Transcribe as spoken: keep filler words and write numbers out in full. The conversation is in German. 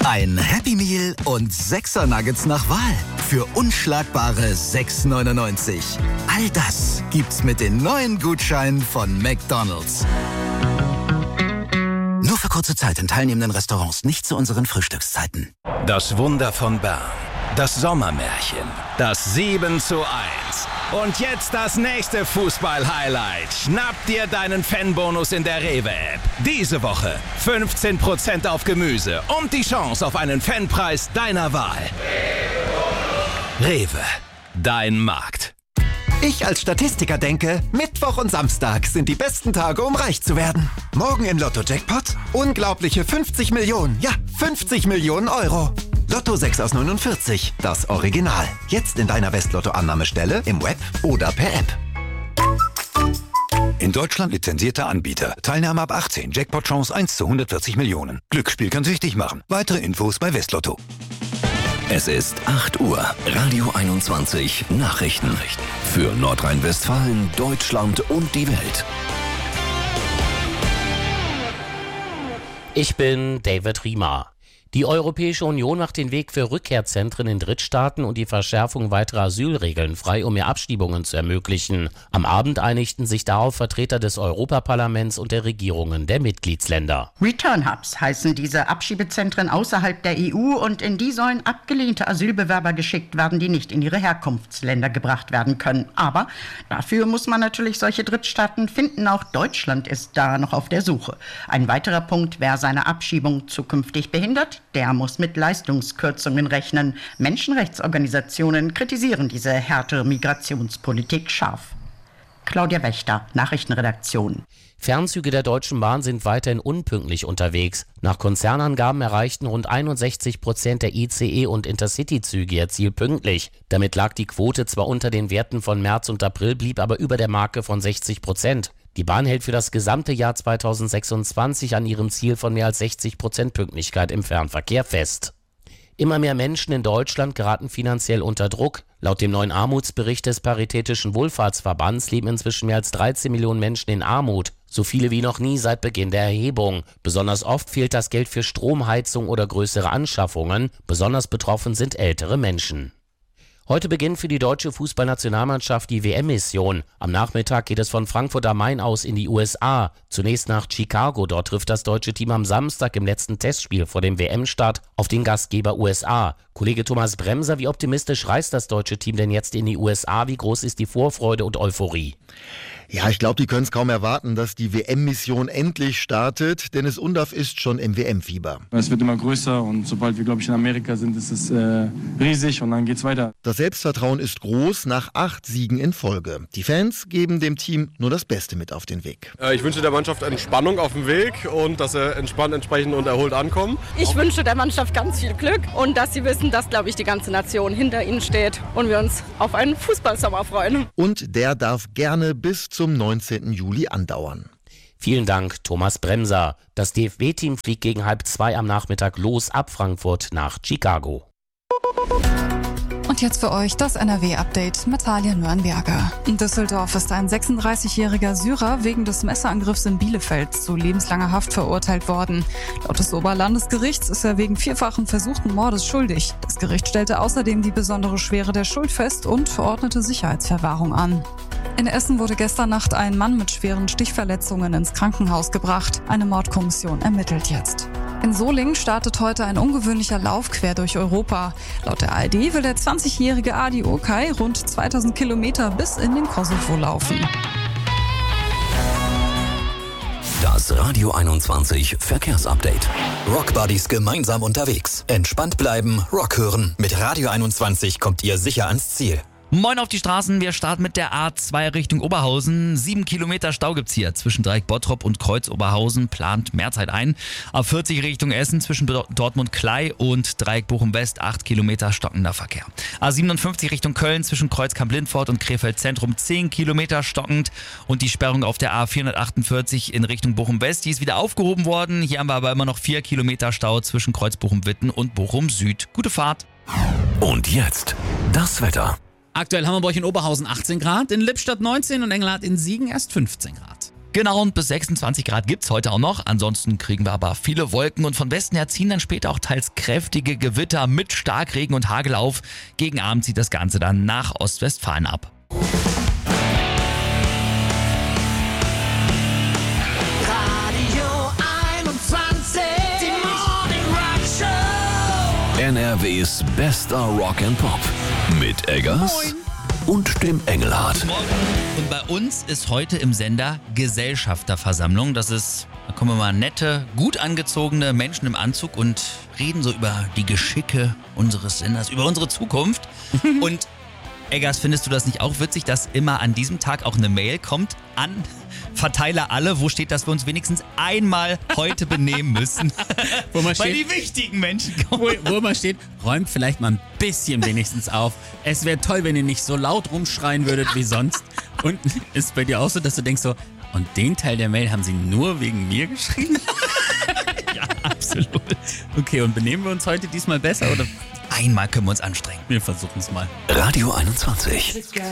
Ein Happy Meal und sechser Nuggets nach Wahl für unschlagbare sechs neunundneunzig. All das gibt's mit den neuen Gutscheinen von McDonald's. Nur für kurze Zeit in teilnehmenden Restaurants, nicht zu unseren Frühstückszeiten. Das Wunder von Bern. Das Sommermärchen. Das sieben zu eins. Und jetzt das nächste Fußball-Highlight. Schnapp dir deinen Fanbonus in der Rewe-App. Diese Woche fünfzehn Prozent auf Gemüse und die Chance auf einen Fanpreis deiner Wahl. Rewe, dein Markt. Ich als Statistiker denke, Mittwoch und Samstag sind die besten Tage, um reich zu werden. Morgen im Lotto-Jackpot unglaubliche fünfzig Millionen, ja, fünfzig Millionen Euro. Lotto sechs aus neunundvierzig, das Original. Jetzt in deiner West-Lotto-Annahmestelle, im Web oder per App. In Deutschland lizenzierter Anbieter. Teilnahme ab achtzehn. Jackpot-Chance eins zu hundertvierzig Millionen. Glücksspiel kann süchtig machen. Weitere Infos bei Westlotto. Es ist acht Uhr. Radio einundzwanzig Nachrichten. Für Nordrhein-Westfalen, Deutschland und die Welt. Ich bin David Riemer. Die Europäische Union macht den Weg für Rückkehrzentren in Drittstaaten und die Verschärfung weiterer Asylregeln frei, um mehr Abschiebungen zu ermöglichen. Am Abend einigten sich darauf Vertreter des Europaparlaments und der Regierungen der Mitgliedsländer. Return Hubs heißen diese Abschiebezentren außerhalb der E U und in die sollen abgelehnte Asylbewerber geschickt werden, die nicht in ihre Herkunftsländer gebracht werden können. Aber dafür muss man natürlich solche Drittstaaten finden. Auch Deutschland ist da noch auf der Suche. Ein weiterer Punkt: Wer seine Abschiebung zukünftig behindert, der muss mit Leistungskürzungen rechnen. Menschenrechtsorganisationen kritisieren diese härtere Migrationspolitik scharf. Claudia Wächter, Nachrichtenredaktion. Fernzüge der Deutschen Bahn sind weiterhin unpünktlich unterwegs. Nach Konzernangaben erreichten rund einundsechzig Prozent der I C E- und Intercity-Züge ihr Ziel pünktlich. Damit lag die Quote zwar unter den Werten von März und April, blieb aber über der Marke von sechzig Prozent. Die Bahn hält für das gesamte Jahr zweitausendsechsundzwanzig an ihrem Ziel von mehr als sechzig Prozent Pünktlichkeit im Fernverkehr fest. Immer mehr Menschen in Deutschland geraten finanziell unter Druck. Laut dem neuen Armutsbericht des Paritätischen Wohlfahrtsverbands leben inzwischen mehr als dreizehn Millionen Menschen in Armut. So viele wie noch nie seit Beginn der Erhebung. Besonders oft fehlt das Geld für Stromheizung oder größere Anschaffungen. Besonders betroffen sind ältere Menschen. Heute beginnt für die deutsche Fußballnationalmannschaft die W M-Mission. Am Nachmittag geht es von Frankfurt am Main aus in die U S A. Zunächst nach Chicago. Dort trifft das deutsche Team am Samstag im letzten Testspiel vor dem W M-Start auf den Gastgeber U S A. Kollege Thomas Bremser, wie optimistisch reist das deutsche Team denn jetzt in die U S A? Wie groß ist die Vorfreude und Euphorie? Ja, ich glaube, die können es kaum erwarten, dass die W M-Mission endlich startet. Dennis Undaff ist schon im W M-Fieber. Es wird immer größer und sobald wir, glaube ich, in Amerika sind, ist es äh, riesig und dann geht's weiter. Das Selbstvertrauen ist groß nach acht Siegen in Folge. Die Fans geben dem Team nur das Beste mit auf den Weg. Ich wünsche der Mannschaft Entspannung auf dem Weg und dass sie entspannt, entsprechend und erholt ankommen. Ich wünsche der Mannschaft ganz viel Glück und dass sie wissen, dass, glaube ich, die ganze Nation hinter ihnen steht und wir uns auf einen Fußballsommer freuen. Und der darf gerne bis zum neunzehnten Juli andauern. Vielen Dank, Thomas Bremser. Das D F B-Team fliegt gegen halb zwei am Nachmittag los ab Frankfurt nach Chicago. Und jetzt für euch das N R W-Update mit Talia Nürnberger. In Düsseldorf ist ein sechsunddreißigjähriger Syrer wegen des Messerangriffs in Bielefeld zu lebenslanger Haft verurteilt worden. Laut des Oberlandesgerichts ist er wegen vierfachen versuchten Mordes schuldig. Das Gericht stellte außerdem die besondere Schwere der Schuld fest und verordnete Sicherheitsverwahrung an. In Essen wurde gestern Nacht ein Mann mit schweren Stichverletzungen ins Krankenhaus gebracht. Eine Mordkommission ermittelt jetzt. In Solingen startet heute ein ungewöhnlicher Lauf quer durch Europa. Laut der A R D will der zwanzigjährige Adi Okay rund zweitausend Kilometer bis in den Kosovo laufen. Das Radio einundzwanzig Verkehrsupdate. Rockbuddies gemeinsam unterwegs. Entspannt bleiben, Rock hören. Mit Radio einundzwanzig kommt ihr sicher ans Ziel. Moin auf die Straßen, wir starten mit der A zwei Richtung Oberhausen. Sieben Kilometer Stau gibt's hier. Zwischen Dreieck Bottrop und Kreuz Oberhausen plant mehr Zeit ein. A vierzig Richtung Essen zwischen Dortmund-Klei und Dreieck Bochum-West acht Kilometer stockender Verkehr. A siebenundfünfzig Richtung Köln zwischen Kreuzkamp-Lindfort und Krefeld Zentrum zehn Kilometer stockend. Und die Sperrung auf der A vierhundertachtundvierzig in Richtung Bochum-West, die ist wieder aufgehoben worden. Hier haben wir aber immer noch vier Kilometer Stau zwischen Kreuz Bochum-Witten und Bochum-Süd. Gute Fahrt. Und jetzt das Wetter. Aktuell haben wir bei euch in Oberhausen achtzehn Grad, in Lippstadt neunzehn und Engelhardt in Siegen erst fünfzehn Grad. Genau, und bis sechsundzwanzig Grad gibt's heute auch noch. Ansonsten kriegen wir aber viele Wolken und von Westen her ziehen dann später auch teils kräftige Gewitter mit Starkregen und Hagel auf. Gegen Abend zieht das Ganze dann nach Ostwestfalen ab. N R Ws bester Rock and Pop mit Eggers Moin. Und dem Engelhardt. Und bei uns ist heute im Sender Gesellschafterversammlung. Das ist, da kommen mal nette, gut angezogene Menschen im Anzug und reden so über die Geschicke unseres Senders, über unsere Zukunft. Und Eggers, findest du das nicht auch witzig, dass immer an diesem Tag auch eine Mail kommt an Verteiler alle, wo steht, dass wir uns wenigstens einmal heute benehmen müssen? Wo man Weil steht, die wichtigen Menschen kommen. Wo, wo man steht, räumt vielleicht mal ein bisschen wenigstens auf. Es wäre toll, wenn ihr nicht so laut rumschreien würdet wie sonst. Und ist bei dir auch so, dass du denkst so, und den Teil der Mail haben sie nur wegen mir geschrieben? Ja, absolut. Okay, und benehmen wir uns heute diesmal besser, oder? Einmal können wir uns anstrengen. Wir versuchen es mal. Radio einundzwanzig.